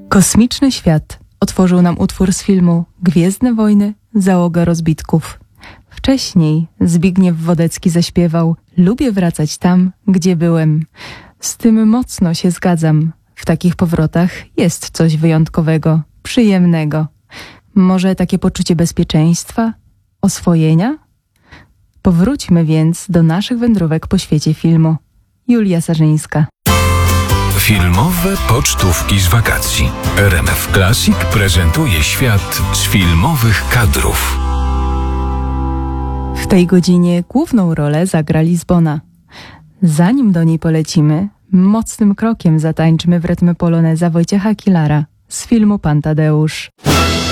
Kosmiczny świat otworzył nam utwór z filmu Gwiezdne wojny, załoga rozbitków. Wcześniej Zbigniew Wodecki zaśpiewał Lubię wracać tam, gdzie byłem. Z tym mocno się zgadzam. W takich powrotach jest coś wyjątkowego, przyjemnego. Może takie poczucie bezpieczeństwa, oswojenia? Powróćmy więc do naszych wędrówek po świecie filmu. Julia Sarzyńska. Filmowe pocztówki z wakacji. RMF Classic prezentuje świat z filmowych kadrów. W tej godzinie główną rolę zagra Lizbona. Zanim do niej polecimy, mocnym krokiem zatańczmy w rytmie poloneza Wojciecha Kilara z filmu Pan Tadeusz.